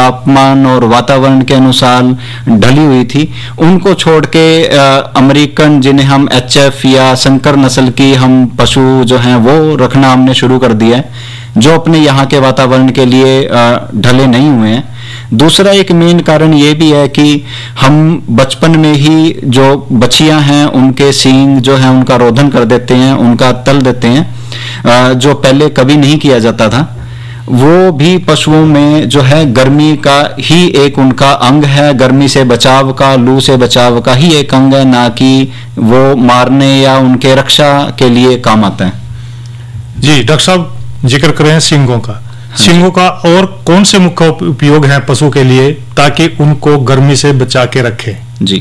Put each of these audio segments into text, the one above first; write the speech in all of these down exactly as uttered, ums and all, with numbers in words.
तापमान और वातावरण के अनुसार ढली हुई थी, उनको छोड़ के अमेरिकन जिन्हें हम एच एफ या संकर नस्ल की हम पशु जो हैं वो रखना हमने शुरू कर दिया है, जो अपने यहाँ के वातावरण के लिए ढले नहीं हुए हैं। दूसरा एक मेन कारण ये भी है कि हम बचपन में ही जो बछियां हैं उनके सींग जो है उनका रोधन कर देते हैं, उनका तल देते हैं, जो पहले कभी नहीं किया जाता था। वो भी पशुओं में जो है गर्मी का ही एक उनका अंग है, गर्मी से बचाव का, लू से बचाव का ही एक अंग है, ना कि वो मारने या उनके रक्षा के लिए काम आता है। जी डॉक्टर साहब, जिक्र कर रहे हैं सींगों का, सींगों का और कौन से मुख्य उपयोग हैं पशु के लिए ताकि उनको गर्मी से बचा के रखें? जी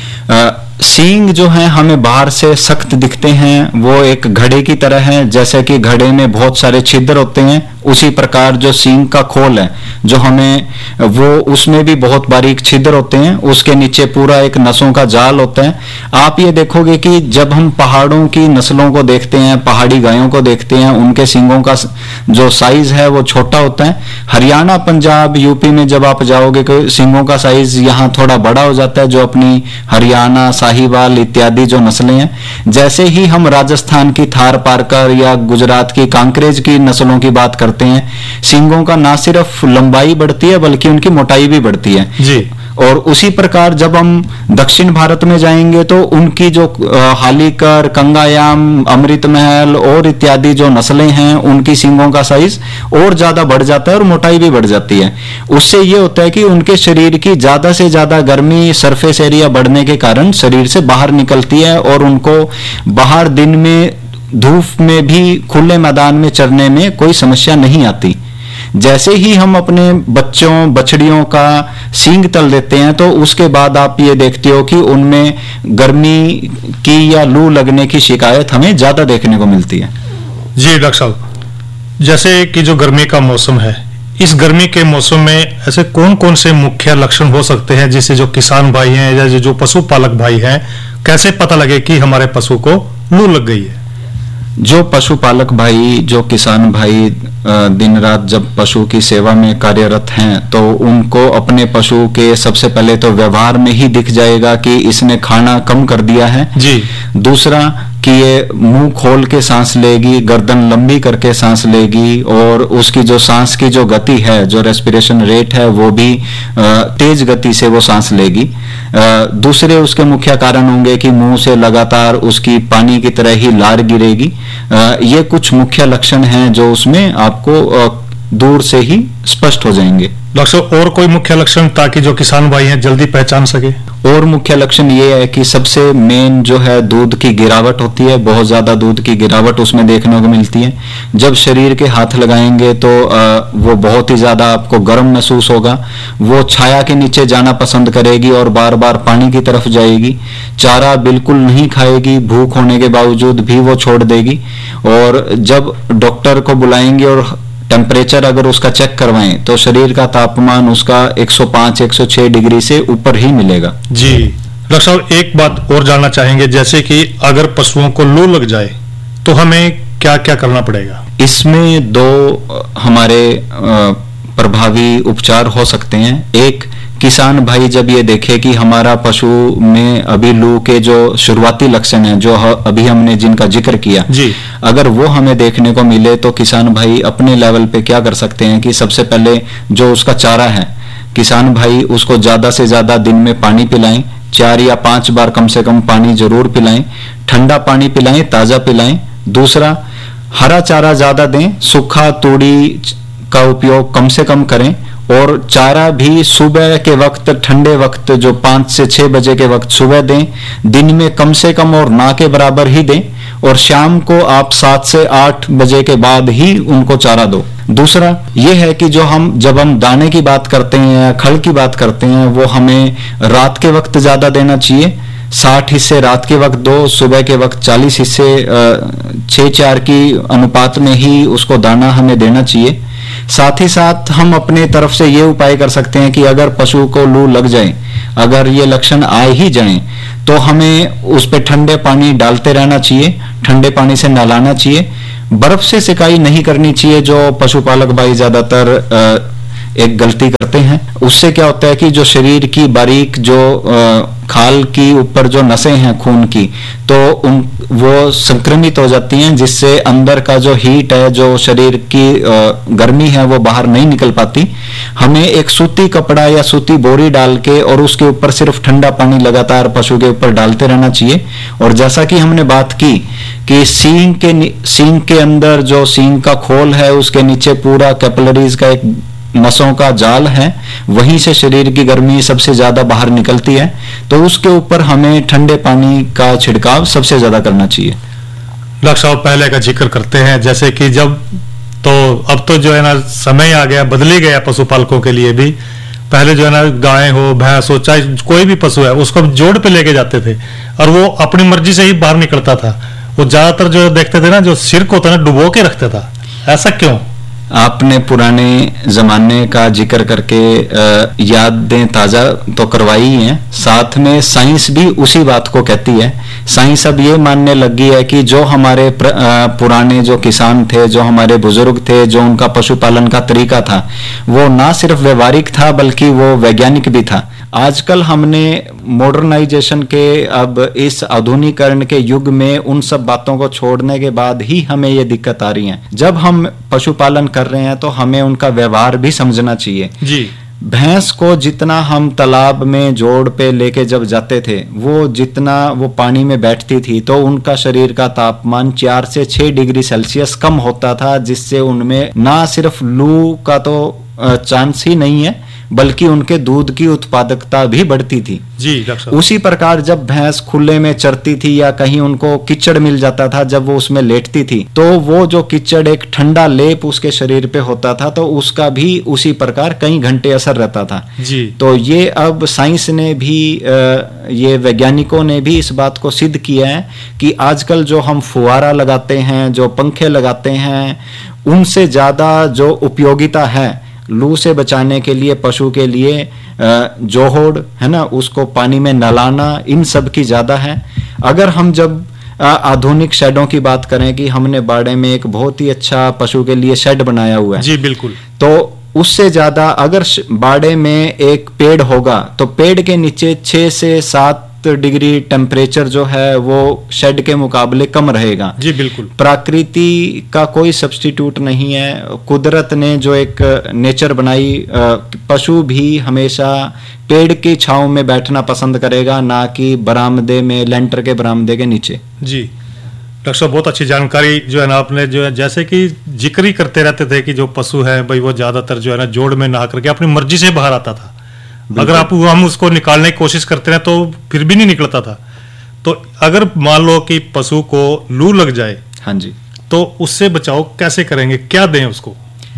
आ, सींग जो हैं हमें बाहर से सख्त दिखते हैं, वो एक घड़े की तरह है, जैसे कि घड़े में बहुत सारे छिद्र होते हैं, उसी प्रकार जो सींग का खोल है जो हमें वो उसमें भी बहुत बारीक छिद्र होते हैं, उसके नीचे पूरा एक नसों का जाल होता है। आप ये देखोगे कि जब हम पहाड़ों की नस्लों को देखते हैं, पहाड़ी गायों को देखते हैं, उनके सींगों का जो साइज है वो छोटा होता है। हरियाणा, पंजाब, यूपी में जब आप जाओगे तो सींगों का साइज यहाँ थोड़ा बड़ा हो जाता है, जो अपनी हरियाणा, साहिवाल इत्यादि जो नस्लें हैं। जैसे ही हम राजस्थान की थार पारकर या गुजरात की कांकरेज की नस्लों की बात करते हैं, सींगों का ना सिर्फ लंबाई बढ़ती है बल्कि उनकी मोटाई भी बढ़ती है जी। और उसी प्रकार जब हम दक्षिण भारत में जाएंगे तो उनकी जो हालीकर, कंगायाम, अमृत महल और इत्यादि जो नस्लें हैं उनकी सींगों का साइज और ज्यादा बढ़ जाता है और मोटाई भी बढ़ जाती है। उससे ये होता है कि उनके शरीर की ज्यादा से ज्यादा गर्मी सरफेस एरिया बढ़ने के कारण शरीर से बाहर निकलती है और उनको बाहर दिन में धूप में भी खुले मैदान में चरने में कोई समस्या नहीं आती। जैसे ही हम अपने बच्चों बछड़ियों का सींग तल देते हैं तो उसके बाद आप ये देखते हो कि उनमें गर्मी की या लू लगने की शिकायत हमें ज्यादा देखने को मिलती है। जी डॉक्टर साहब, जैसे कि जो गर्मी का मौसम है, इस गर्मी के मौसम में ऐसे कौन कौन से मुख्य लक्षण हो सकते हैं जिससे जो किसान भाई हैं या जो पशुपालक भाई हैं कैसे पता लगे कि हमारे पशु को लू लग गई है? जो पशुपालक भाई, जो किसान भाई दिन रात जब पशु की सेवा में कार्यरत हैं तो उनको अपने पशु के सबसे पहले तो व्यवहार में ही दिख जाएगा कि इसने खाना कम कर दिया है जी। दूसरा कि ये मुंह खोल के सांस लेगी, गर्दन लंबी करके सांस लेगी और उसकी जो सांस की जो गति है, जो रेस्पिरेशन रेट है, वो भी तेज गति से वो सांस लेगी। दूसरे उसके मुख्य कारण होंगे कि मुंह से लगातार उसकी पानी की तरह ही लार गिरेगी। ये कुछ मुख्य लक्षण हैं जो उसमें आपको दूर से ही स्पष्ट हो जाएंगे। डॉक्टर, और कोई मुख्य लक्षण ताकि जो किसान भाई हैं जल्दी पहचान सके? और मुख्य लक्षण ये है कि सबसे मेन जो है दूध की गिरावट होती है, बहुत ज्यादा दूध की गिरावट उसमें देखने को मिलती है। जब शरीर के हाथ लगाएंगे तो वो बहुत ही ज्यादा आपको गर्म महसूस होगा, वो छाया के नीचे जाना पसंद करेगी और बार बार पानी की तरफ जाएगी। चारा बिल्कुल नहीं खाएगी, भूख होने के बावजूद भी वो छोड़ देगी। और जब डॉक्टर को बुलाएंगे और टेम्परेचर अगर उसका चेक करवाएं तो शरीर का तापमान उसका एक सौ पाँच एक सौ छह डिग्री से ऊपर ही मिलेगा। जी डॉक्टर साहब, एक बात और जानना चाहेंगे, जैसे कि अगर पशुओं को लू लग जाए तो हमें क्या क्या करना पड़ेगा? इसमें दो हमारे प्रभावी उपचार हो सकते हैं। एक, किसान भाई जब ये देखे कि हमारा पशु में अभी लू के जो शुरुआती लक्षण हैं जो अभी हमने जिनका जिक्र किया जी, अगर वो हमें देखने को मिले तो किसान भाई अपने लेवल पे क्या कर सकते हैं कि सबसे पहले जो उसका चारा है, किसान भाई उसको ज्यादा से ज्यादा दिन में पानी पिलाएं, चार या पांच बार कम से कम पानी जरूर पिलाएं, ठंडा पानी पिलाएं, ताजा पिलाएं। दूसरा, हरा चारा ज्यादा दें, सूखा तूड़ी का उपयोग कम से कम करें और चारा भी सुबह के वक्त, ठंडे वक्त जो पांच से छह बजे के वक्त सुबह दें, दिन में कम से कम और ना के बराबर ही दें और शाम को आप सात से आठ बजे के बाद ही उनको चारा दो। दूसरा यह है कि जो हम जब हम दाने की बात करते हैं या खल की बात करते हैं वो हमें रात के वक्त ज्यादा देना चाहिए। साठ हिस्से रात के वक्त दो, सुबह के वक्त चालीस हिस्से छह चार की अनुपात में ही उसको दाना हमें देना चाहिए। साथ ही साथ हम अपने तरफ से ये उपाय कर सकते हैं कि अगर पशु को लू लग जाए, अगर ये लक्षण आ ही जाएं, तो हमें उस पे ठंडे पानी डालते रहना चाहिए, ठंडे पानी से नहलाना चाहिए। बर्फ से सिकाई नहीं करनी चाहिए, जो पशुपालक भाई ज्यादातर एक गलती करते हैं। उससे क्या होता है कि जो शरीर की बारीक जो खाल की ऊपर जो नसें हैं खून की, तो उन वो संक्रमित हो जाती हैं, जिससे अंदर का जो हीट है, जो शरीर की गर्मी है, वो बाहर नहीं निकल पाती। हमें एक सूती कपड़ा या सूती बोरी डाल के और उसके ऊपर सिर्फ ठंडा पानी लगातार पशु के ऊपर डालते रहना चाहिए। और जैसा कि हमने बात की कि सींग के सींग के अंदर जो सींग का खोल है, उसके नीचे पूरा कैपिलरीज का एक नसों का जाल है, वहीं से शरीर की गर्मी सबसे ज्यादा बाहर निकलती है। तो उसके ऊपर हमें ठंडे पानी का छिड़काव सबसे ज्यादा करना चाहिए। डॉक्टर साहब पहले का जिक्र करते हैं, जैसे कि जब तो अब तो जो है ना समय आ गया, बदले गया पशुपालकों के लिए भी। पहले जो है ना गाय हो, भैंस हो, चाहे कोई भी पशु है, उसको जोड़ पे लेके जाते थे और वो अपनी मर्जी से ही बाहर निकलता था। वो ज्यादातर जो देखते थे ना, जो सिरक होता ना डुबो के रखता था। ऐसा क्यों? आपने पुराने जमाने का जिक्र करके यादें ताजा तो करवाई ही हैं, साथ में साइंस भी उसी बात को कहती है। साइंस अब ये मानने लगी है कि जो हमारे पुराने जो किसान थे, जो हमारे बुजुर्ग थे, जो उनका पशुपालन का तरीका था, वो ना सिर्फ व्यवहारिक था बल्कि वो वैज्ञानिक भी था। आजकल हमने मॉडर्नाइजेशन के अब इस आधुनिकरण के युग में उन सब बातों को छोड़ने के बाद ही हमें ये दिक्कत आ रही है। जब हम पशुपालन कर रहे हैं तो हमें उनका व्यवहार भी समझना चाहिए जी। भैंस को जितना हम तालाब में जोड़ पे लेके जब जाते थे, वो जितना वो पानी में बैठती थी तो उनका शरीर का तापमान चार से छह डिग्री सेल्सियस कम होता था, जिससे उनमें ना सिर्फ लू का तो चांस ही नहीं है बल्कि उनके दूध की उत्पादकता भी बढ़ती थी जी। उसी प्रकार जब भैंस खुले में चरती थी या कहीं उनको कीचड़ मिल जाता था, जब वो उसमें लेटती थी, तो वो जो कीचड़ एक ठंडा लेप उसके शरीर पे होता था, तो उसका भी उसी प्रकार कई घंटे असर रहता था जी। तो ये अब साइंस ने भी, ये वैज्ञानिकों ने भी इस बात को सिद्ध किया है कि आजकल जो हम फुहारा लगाते हैं, जो पंखे लगाते हैं, उनसे ज्यादा जो उपयोगिता है लू से बचाने के लिए पशु के लिए जोहोड़ है ना, उसको पानी में नलाना, इन सब की ज्यादा है। अगर हम जब आधुनिक शेडों की बात करें कि हमने बाड़े में एक बहुत ही अच्छा पशु के लिए शेड बनाया हुआ है जी, बिल्कुल, तो उससे ज्यादा अगर बाड़े में एक पेड़ होगा तो पेड़ के नीचे छह से सात डिग्री टेम्परेचर जो है वो शेड के मुकाबले कम रहेगा जी। बिल्कुल, प्रकृति का कोई सब्स्टिट्यूट नहीं है। कुदरत ने जो एक नेचर बनाई, पशु भी हमेशा पेड़ की छांव में बैठना पसंद करेगा, ना कि बरामदे में, लेंटर के बरामदे के नीचे जी। डॉक्टर साहब बहुत अच्छी जानकारी जो है ना आपने, जो है जैसे कि जिक्र ही करते रहते थे कि जो पशु है भाई वो ज्यादातर जो है ना जोड़ में नहा करके अपनी मर्जी से बाहर आता था। अगर आप हम उसको निकालने की कोशिश करते रहे तो फिर भी नहीं निकलता था। तो अगर मान लो कि पशु को लू लग जाए, हाँ जी, तो उससे बचाव कैसे करेंगे, क्या दें उसको?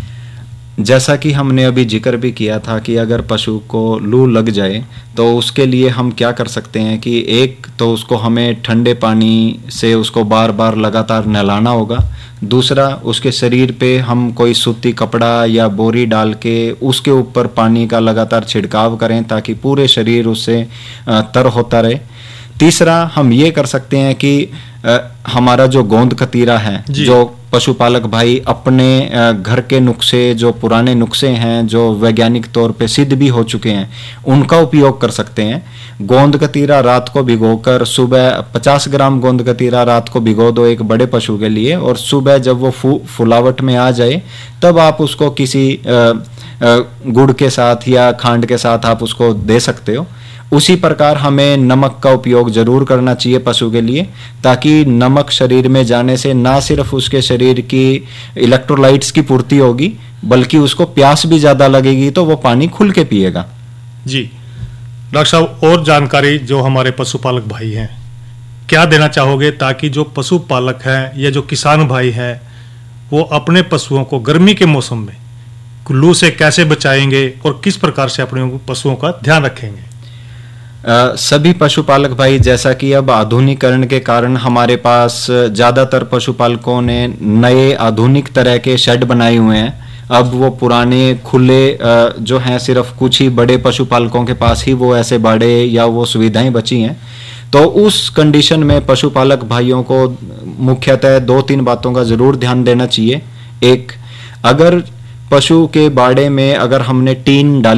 जैसा कि हमने अभी जिक्र भी किया था कि अगर पशु को लू लग जाए तो उसके लिए हम क्या कर सकते हैं कि एक तो उसको हमें ठंडे पानी से उसको बार बार लगातार नहलाना होगा। दूसरा, उसके शरीर पे हम कोई सूती कपड़ा या बोरी डाल के उसके ऊपर पानी का लगातार छिड़काव करें ताकि पूरे शरीर उससे तर होता रहे। तीसरा, हम ये कर सकते हैं कि आ, हमारा जो गोंद कतीरा है, जो पशुपालक भाई अपने घर के नुस्खे, जो पुराने नुस्खे हैं, जो वैज्ञानिक तौर पे सिद्ध भी हो चुके हैं, उनका उपयोग कर सकते हैं। गोंद कतीरा रात को भिगोकर सुबह पचास ग्राम गोंद कतीरा रात को भिगो दो एक बड़े पशु के लिए, और सुबह जब वो फु, फुलावट में आ जाए तब आप उसको किसी आ, आ, गुड़ के साथ या खांड के साथ आप उसको दे सकते हो। उसी प्रकार हमें नमक का उपयोग जरूर करना चाहिए पशु के लिए, ताकि नमक शरीर में जाने से ना सिर्फ उसके शरीर की इलेक्ट्रोलाइट्स की पूर्ति होगी बल्कि उसको प्यास भी ज्यादा लगेगी तो वो पानी खुल के पिएगा जी। डॉक्टर साहब और जानकारी जो हमारे पशुपालक भाई हैं क्या देना चाहोगे ताकि जो पशुपालक हैं या जो किसान भाई हैं वो अपने पशुओं को गर्मी के मौसम में लू से कैसे बचाएंगे और किस प्रकार से अपने पशुओं का ध्यान रखेंगे? Uh, सभी पशुपालक भाई, जैसा कि अब आधुनिकरण के कारण हमारे पास ज़्यादातर पशुपालकों ने नए आधुनिक तरह के शेड बनाए हुए हैं। अब वो पुराने खुले uh, जो हैं सिर्फ कुछ ही बड़े पशुपालकों के पास ही वो ऐसे बड़े या वो सुविधाएं बची हैं। तो उस कंडीशन में पशुपालक भाइयों को मुख्यतः दो तीन बातों का ज़रूर ध्यान देना चाहिए। एक, अगर पशु के बाड़े में अगर हमने टीन डाली